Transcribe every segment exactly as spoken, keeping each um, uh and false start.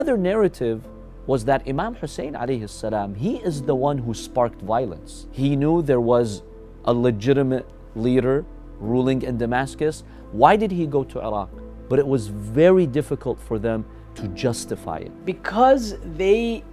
Another narrative was that Imam Hussein alayhi salam, he is the one who sparked violence. He knew there was a legitimate leader ruling in Damascus. Why did he go to Iraq? But it was very difficult for them to justify it. Because they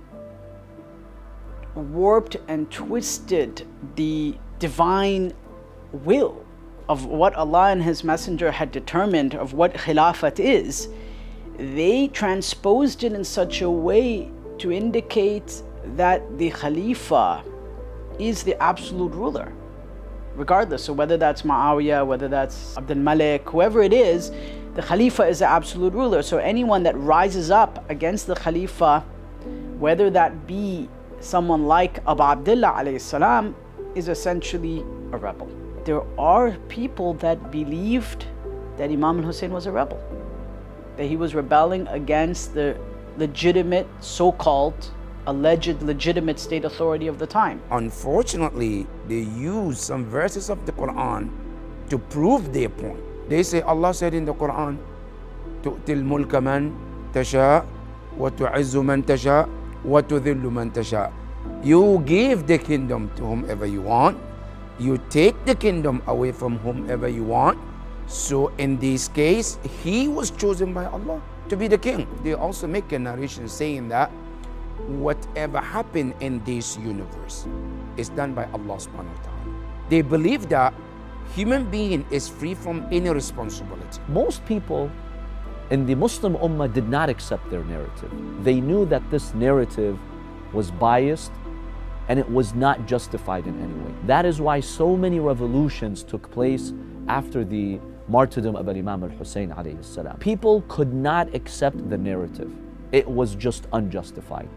warped and twisted the divine will of what Allah and His Messenger had determined of what Khilafat is, they transposed it in such a way to indicate that the Khalifa is the absolute ruler. Regardless, so whether that's Muawiyah, whether that's Abdul Malik, whoever it is, the Khalifa is the absolute ruler. So anyone that rises up against the Khalifa, whether that be someone like Abu Abdullah alayhi salam, is essentially a rebel. There are people that believed that Imam Hussein was a rebel, that he was rebelling against the legitimate, so-called, alleged legitimate state authority of the time. Unfortunately, they use some verses of the Quran to prove their point. They say Allah said in the Quran, تُؤْتِي الْمُلْكَ مَنْ تَشَاءُ وَتُعِزُّ مَنْ تَشَاءُ وَتُذِلُّ مَنْ تَشَاءُ. You give the kingdom to whomever you want. You take the kingdom away from whomever you want. So in this case, he was chosen by Allah to be the king. They also make a narration saying that whatever happened in this universe is done by Allah subhanahu wa ta'ala. They believe that human being is free from any responsibility. Most people in the Muslim Ummah did not accept their narrative. They knew that this narrative was biased and it was not justified in any way. That is why so many revolutions took place after the martyrdom of Imam al-Hussein alayhi salam. People could not accept the narrative. It was just unjustified.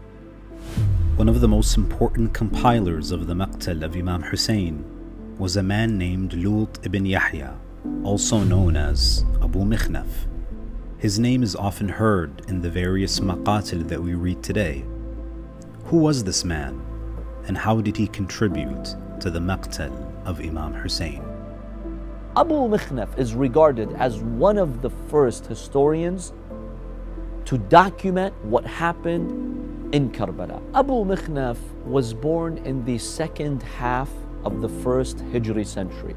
One of the most important compilers of the Maqtal of Imam Hussein was a man named Lut ibn Yahya, also known as Abu Mikhnaf. His name is often heard in the various maqatil that we read today. Who was this man, and how did he contribute to the Maqtal of Imam Hussein? Abu Mikhnaf is regarded as one of the first historians to document what happened in Karbala. Abu Mikhnaf was born in the second half of the first Hijri century.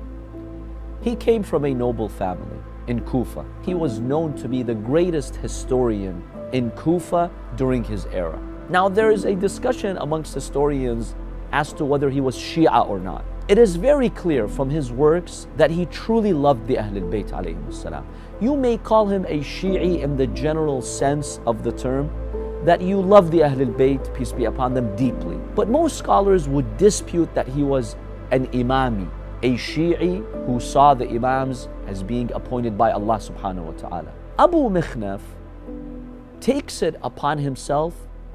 He came from a noble family in Kufa. He was known to be the greatest historian in Kufa during his era. Now there is a discussion amongst historians as to whether he was Shia or not. It is very clear from his works that he truly loved the Ahlul Bayt alayhim salam. You may call him a Shi'i in the general sense of the term, that you love the Ahlul Bayt, peace be upon them, deeply. But most scholars would dispute that he was an Imami, a Shi'i who saw the Imams as being appointed by Allah subhanahu wa ta'ala. Abu Mikhnaf takes it upon himself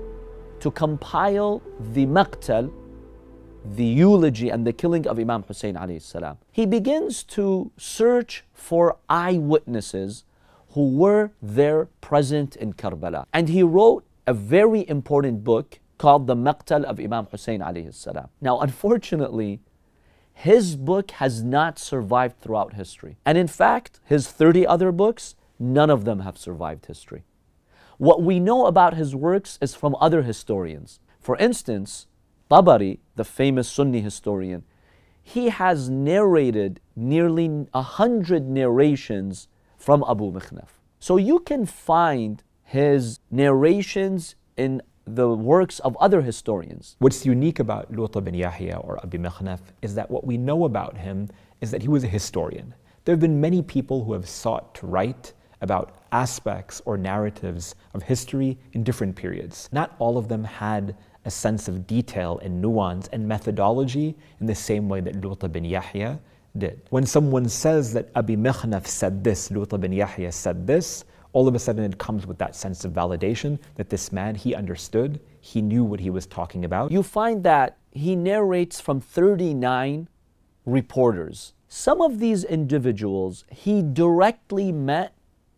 to compile the Maqtal, the eulogy and the killing of Imam Hussein alayhi salam. He begins to search for eyewitnesses who were there present in Karbala. And he wrote a very important book called The Maqtal of Imam Hussein alayhi salam. Now, unfortunately, his book has not survived throughout history. And in fact, his thirty other books, none of them have survived history. What we know about his works is from other historians. For instance, Tabari, the famous Sunni historian, he has narrated nearly a hundred narrations from Abu Mikhnaf. So you can find his narrations in the works of other historians. What's unique about Lut ibn Yahya or Abu Mikhnaf is that what we know about him is that he was a historian. There have been many people who have sought to write about aspects or narratives of history in different periods. Not all of them had a sense of detail and nuance and methodology in the same way that Lut ibn Yahya did. When someone says that Abu Mikhnaf said this, Lut ibn Yahya said this, all of a sudden it comes with that sense of validation that this man, he understood, he knew what he was talking about. You find that he narrates from thirty-nine reporters. Some of these individuals he directly met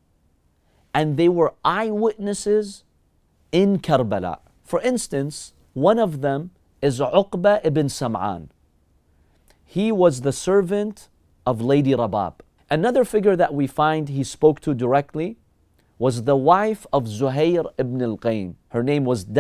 and they were eyewitnesses in Karbala. For instance, one of them is Uqba ibn Sam'an. He was the servant of Lady Rabab. Another figure that we find he spoke to directly was the wife of Zuhair ibn al-Qayn. Her name was